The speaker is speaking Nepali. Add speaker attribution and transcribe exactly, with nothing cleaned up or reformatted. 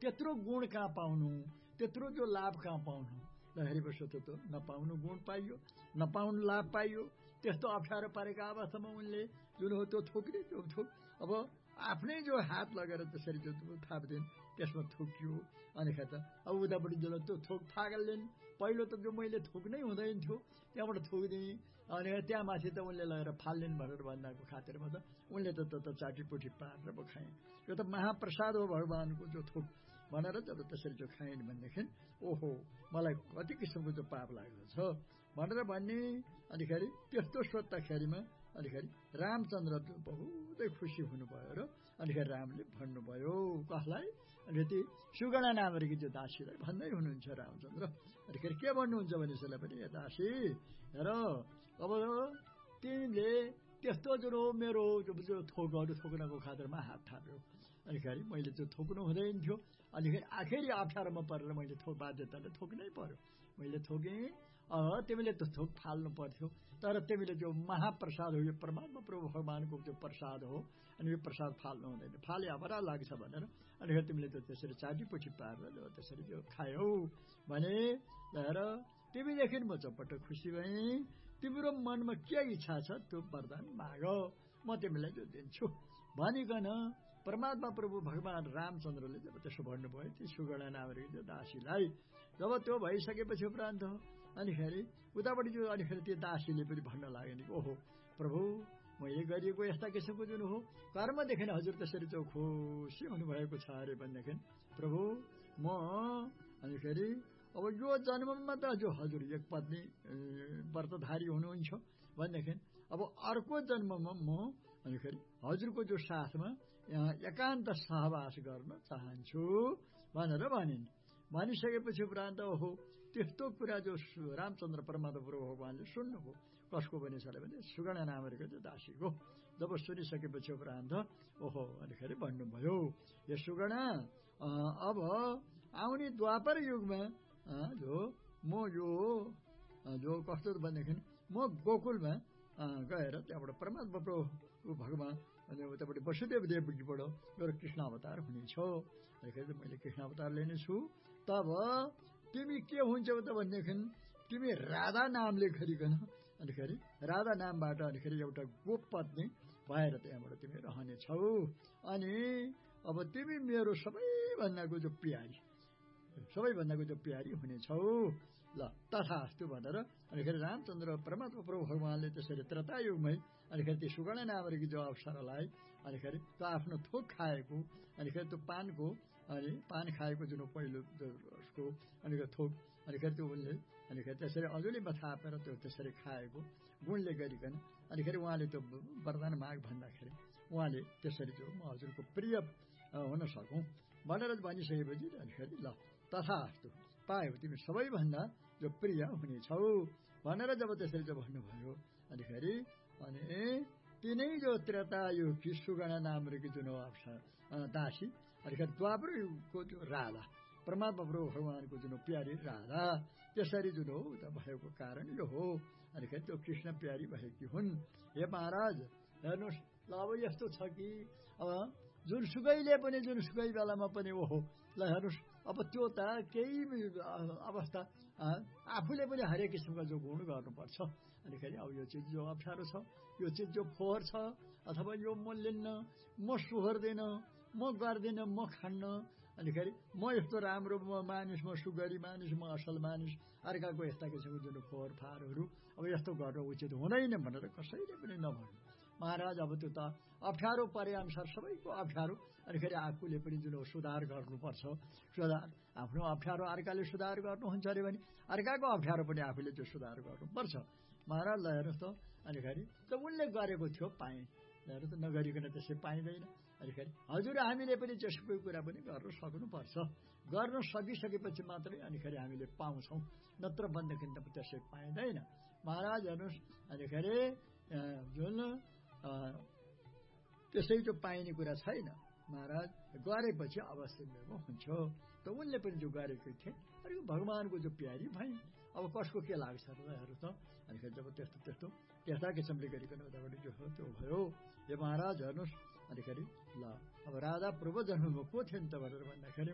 Speaker 1: त्यत्रो गुण कहाँ पाउनु, त्यत्रो जो लाभ कहाँ पाउनु। ल हेरेपछि त नपाउनु गुण पाइयो, नपाउनु लाभ पाइयो। त्यस्तो अप्ठ्यारो पारेका अवस्थामा उनले जुन हो त्यो थोक्ने त्यो थोक अब आफ्नै जो हात लगेर त्यसरी जो थाप्दिन् त्यसमा थोकियो। अनि त अब उतापट्टि जो त्यो थोक फागल्लिन्। पहिलो त जो मैले थोक्नै हुँदैन थियो त्यहाँबाट थोकिदिएँ। अनि त्यहाँ माथि त उनले लगेर फाल्लिन् भनेर भन्दाको खातिरमा त उनले त त चाटीपुटी पारेर पो खाए। यो त महाप्रसाद हो भगवानको जो थोक भनेर जब त्यसरी जो खाइन् भनेदेखि ओहो मलाई कति किसिमको जो पाप लाग्दछ भनेर भन्ने। अनिखेरि त्यस्तो सोद्धाखेरिमा अनिखेरि रामचन्द्र बहुतै खुसी हुनुभयो र अनिखेरि रामले भन्नुभयो कसलाई, अनि ती सुगणा नामरीकी जो दासीलाई भन्दै हुनुहुन्छ रामचन्द्र। अनिखेरि के भन्नुहुन्छ भने यसलाई पनि दासी हेर अब तिमीले त्यस्तो जुन हो मेरो जो थोकहरू थोक्नको खातिरमा हात थाप्यो। अनिखेरि मैले त्यो थोक्नु हुँदैन थियो। अनिखेरि आखिरी अप्ठ्यारोमा परेर मैले थोक बाध्यताले थोक्नै पर्यो। मैले थोकेँ। अब तिमीले त थोक फाल्नु पर्थ्यो। तर तिमीले जो महाप्रसाद हो यो परमात्मा प्रभु भगवानको जो प्रसाद हो अनि यो प्रसाद फाल्नु हुँदैन, फाले अपराध लाग्छ भनेर अनिखेरि तिमीले त त्यसरी चाटीपुटी पारेर त्यसरी जो खायौ भने हेर तिमीदेखि म चपट्ट खुसी भएँ। तिम्रो मनमा के इच्छा छ त्यो वरदान माग, म तिमीलाई जो दिन्छु भनिकन परमात्मा प्रभु भगवान रामचन्द्रले जब त्यसो भन्नुभयो ती सुगणा नामरी जो दासीलाई। जब त्यो भइसकेपछि उपरान्त अनिखेरि उतापट्टि जो अनिखेरि त्यो दासीले पनि भन्न लाग्यो नि ओहो प्रभु मैले गरिएको यस्ता किसिमको जुन हो कर्मदेखि हजुर त्यसरी जो खुसी हुनुभएको छ अरे भनेदेखि प्रभु म अनिखेरि अब यो जन्ममा त जो हजुर एक पत्नी व्रतधारी हुनुहुन्छ भनेदेखि अब अर्को जन्ममा म अनिखेरि हजुरको जो साथमा एकान्त सहवास गर्न चाहन्छु भनेर भनिन्। भनिसकेपछि उपरान्त हो त्यस्तो कुरा जो रामचन्द्र परमात्मा प्रभु भगवानले सुन्नुभयो। कसको पनि छ भने सुगणा नामरीको जो दासीको। जब सुनिसकेपछि उपरान्त ओहो अनिखेरि भन्नुभयो यो सुगणा अब आउने द्वापर युगमा जो म यो जो कस्तो भनेदेखि म गोकुलमा गएर त्यहाँबाट परमात्मा प्रभु भगवान अनि उतापट्टि वसुदेव देवजीबाट मेरो कृष्ण अवतार हुनेछ। अनिखेरि मैले कृष्ण अवतार लिनेछु। तब तिमी के हुन्छ त भनेदेखि तिमी राधा नामले गरिकन अनिखेरि राधा नामबाट अनिखेरि एउटा गोप पत्नी भएर त्यहाँबाट तिमी रहनेछौ। अनि अब तिमी मेरो सबैभन्दाको जो प्यारी सबैभन्दाको जो प्यारी हुनेछौ। ल तथास्तु भनेर अनिखेरि रामचन्द्र परमात्मा प्रभु भगवानले त्यसरी त्रेतायुगमै अनिखेरि त्यो सुगणा नामरीकी जो अप्सरालाई अनिखेरि त्यो आफ्नो थोक खाएको अनिखेरि त्यो पानको अनि पान खाएको जुन पहिलो उसको अनिखेरि थोक अनिखेरि त्यो उनले अनिखेरि त्यसरी अजुलीमा थापेर त्यो त्यसरी खाएको गुणले गरिकन अनिखेरि उहाँले त्यो वरदान माग भन्दाखेरि उहाँले त्यसरी जो म हजुरको प्रिय हुन सकौँ भनेर भनिसकेपछि अनिखेरि ल तथास्तु पायो तिमी सबैभन्दा जो प्रिय हुनेछौ भनेर जब त्यसरी जो भन्नुभयो अनिखेरि अनि तिनै जो त्रेतायुगकी सुगणा नामरीकी जुन अप्सरा दासी अनिखेरि द्वापर युगको जो राधा परमात्मा प्रभु भगवानको जुन प्यारी राधा त्यसरी जुन हो उता भएको कारण यो हो। अनिखेरि त्यो कृष्ण प्यारी भएकी हुन्। हे महाराज हेर्नुहोस् ल अब यस्तो छ कि अब जुन सुगैले पनि जुन सुगै बेलामा पनि ओहो ल हेर्नुहोस् अब त्यो त केही अवस्था आफूले पनि हरेक किसिमको जो गुण गर्नुपर्छ। अनिखेरि अब यो चिज जो अप्ठ्यारो छ यो चिज जो फोहोर छ अथवा यो म लिन्न म सुहोर्दैन म गर्दिन म खान्न अनिखेरि म यस्तो राम्रो म मानिस म सुगरी मानिस म असल मानिस अर्काको यस्ता किसिमको जुन फोहोर फारहरू अब यस्तो गर्न उचित हुँदैन भनेर कसैले पनि नभन्नु। महाराज अब त्यो त अप्ठ्यारो परे अनुसार सबैको अप्ठ्यारो अनिखेरि आफूले पनि जुन सुधार गर्नुपर्छ। सुधार आफ्नो अप्ठ्यारो अर्काले सुधार गर्नुहुन्छ अरे भने अर्काको अप्ठ्यारो पनि आफूले त्यो सुधार गर्नुपर्छ। महाराज ल हेर्नुहोस् त अनिखेरि त उनले गरेको थियो पाएँ हेर्नु त नगरिकन त्यसै पाइँदैन। अनिखेरि हजुर हामीले पनि त्यसको कुरा पनि गर्न सक्नुपर्छ। गर्न सकिसकेपछि मात्रै अनिखेरि हामीले पाउँछौँ नत्र भनेदेखि त त्यसै पाइँदैन। महाराज हेर्नुहोस् अनिखेरि जुन त्यसै जो पाइने कुरा छैन महाराज गरेपछि अवश्य मेरो हुन्छ। त उनले पनि जो गरेको थिए अनि भगवानको जो प्यारी भए अब कसको के लाग्छ र हेर्नु त। अनिखेरि जब त्यस्तो त्यस्तो त्यस्ता किसिमले गरिकन उताबाट जो हो त्यो भयो। यो महाराज हेर्नुहोस् अनिखेरि ल अब राधा पूर्व जन्ममा को थिए त भनेर भन्दाखेरि